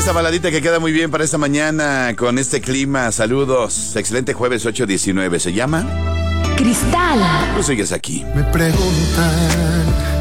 esta baladita que queda muy bien para esta mañana con este clima. Saludos. Excelente jueves 8/19. ¿Se llama? Cristal. Tú sigues aquí. Me preguntan